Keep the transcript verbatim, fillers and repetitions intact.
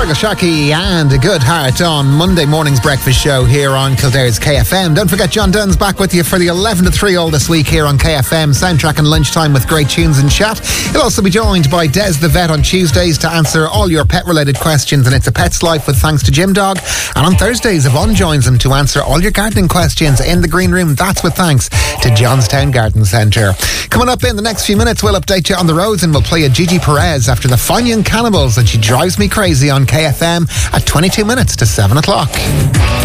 Fergal Sharkey and A Good Heart on Monday morning's breakfast show here on Kildare's K F M. Don't forget, John Dunn's back with you for the eleven to three all this week here on K F M. Soundtrack and lunchtime with great tunes and chat. He'll also be joined by Des the Vet on Tuesdays to answer all your pet-related questions, and It's a Pet's Life with thanks to Jim Dog. And on Thursdays, Yvonne joins him to answer all your gardening questions in the green room. That's with thanks to Johnstown Garden Centre. Coming up in the next few minutes, we'll update you on the roads and we'll play a Gigi Perez after the Fine Young Cannibals, and She Drives Me Crazy on K F M at twenty-two minutes to seven o'clock.